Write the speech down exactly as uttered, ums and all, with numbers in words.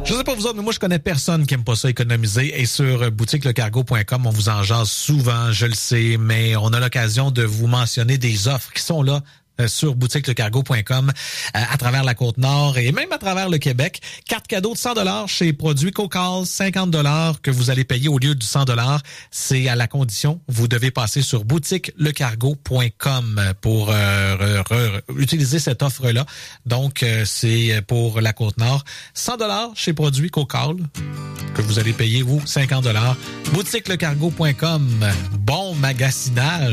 Je sais pas vous autres, mais moi, je connais personne qui aime pas ça économiser. Et sur boutique le cargo point com, on vous en jase souvent, je le sais, mais on a l'occasion de vous mentionner des offres qui sont là euh, sur boutique le cargo point com euh, à travers la Côte-Nord et même à travers le Québec. Carte cadeau de cent dollars chez Produits Cocal, cinquante dollars que vous allez payer au lieu du cent dollars. C'est à la condition, vous devez passer sur boutique le cargo point com pour euh, re, re, utiliser cette offre-là. Donc, euh, c'est pour la Côte-Nord. cent dollars chez Produits Cocal que vous allez payer, vous, cinquante dollars. boutique le cargo point com. Bon magasinage.